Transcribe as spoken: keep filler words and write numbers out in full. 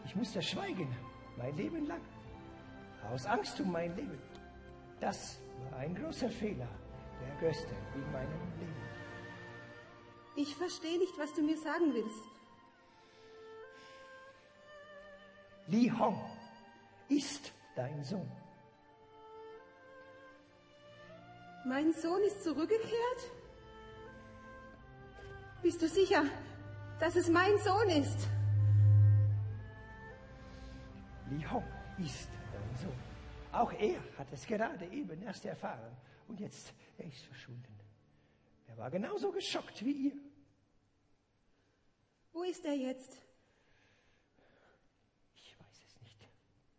Ich musste schweigen, mein Leben lang. Aus Angst um mein Leben. Das war ein großer Fehler, der größte in meinem Leben. Ich verstehe nicht, was du mir sagen willst. Li Hong ist dein Sohn. Mein Sohn ist zurückgekehrt? Bist du sicher, dass es mein Sohn ist? Li Hong ist dein Sohn. Auch er hat es gerade eben erst erfahren. Und jetzt, er ist verschwunden. Er war genauso geschockt wie ihr. Wo ist er jetzt?